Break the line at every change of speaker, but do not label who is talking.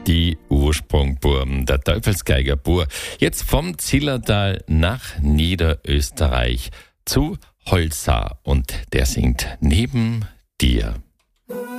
Die Ursprungburm, der Teufelsgeiger Bur. Jetzt vom Zillertal nach Niederösterreich zu Holzar und der singt Neben dir.